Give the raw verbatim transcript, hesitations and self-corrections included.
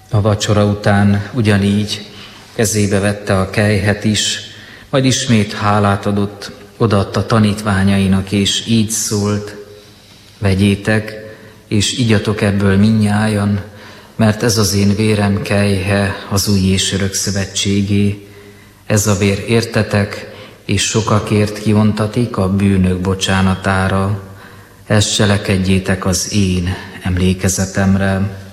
A vacsora után ugyanígy kezébe vette a kelyhet is, majd ismét hálát adott, odaadta tanítványainak, és így szólt: vegyétek, és igyatok ebből mindnyájan, mert ez az én vérem kelyhe, az új és örök szövetségé. Ez a vér értetek, és sokakért kiontatik a bűnök bocsánatára. Ezt cselekedjétek az én emlékezetemre.